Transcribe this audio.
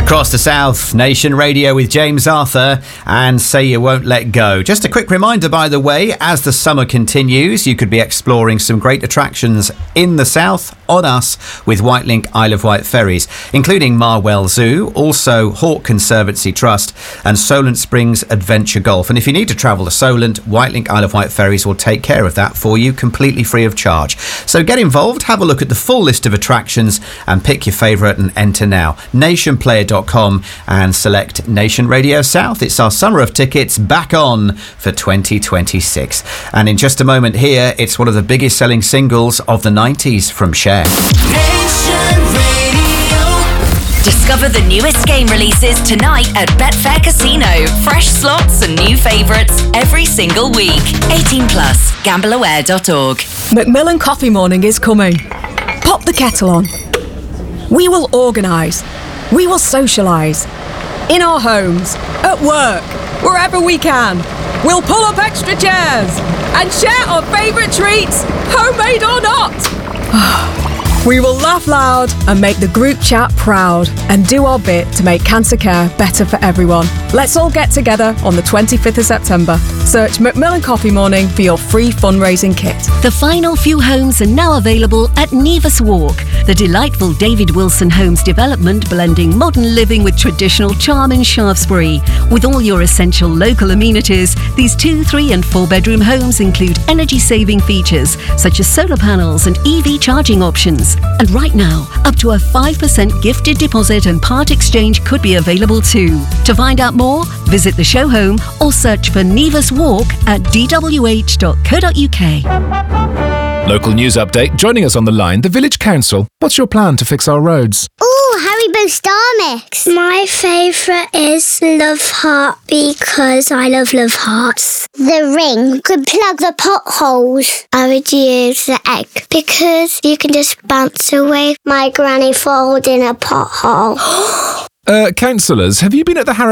Across the South, Nation Radio with James Arthur and Say You Won't Let Go. Just a quick reminder, by the way, as the summer continues, you could be exploring some great attractions in the South on us with Whitelink Isle of Wight ferries, including Marwell Zoo, also Hawke Conservancy Trust and Solent Springs Adventure Golf. And if you need to travel to Solent, Whitelink Isle of Wight ferries will take care of that for you completely free of charge. So get involved, have a look at the full list of attractions and pick your favourite and enter now. Nationplayer.com and select Nation Radio South. It's our summer of tickets back on for 2026. And in just a moment here, it's one of the biggest selling singles of the 90s from Cher. Nation Radio. Discover the newest game releases tonight at Betfair Casino. Fresh slots and new favourites every single week. 18 plus. Gambleaware.org. Macmillan Coffee Morning is coming. Pop the kettle on. We will organise. We will socialise. In our homes, at work, wherever we can. We'll pull up extra chairs and share our favourite treats, homemade or not. We will laugh loud and make the group chat proud and do our bit to make cancer care better for everyone. Let's all get together on the 25th of September. Search Macmillan Coffee Morning for your free fundraising kit. The final few homes are now available at Nevis Walk, the delightful David Wilson Homes development blending modern living with traditional charm in Shaftesbury. With all your essential local amenities, these 2, 3 and 4 bedroom homes include energy-saving features such as solar panels and EV charging options. And right now, up to a 5% gifted deposit and part exchange could be available too. To find out more, visit the show home or search for Nevis Walk at dwh.co.uk. Local news update. Joining us on the line, the Village Council. What's your plan to fix our roads? Haribo Star Mix. My favourite is Love Heart because I love Hearts. The ring could plug the potholes. I would use the egg because you can just bounce away my granny falling in a pothole. Councillors, have you been at the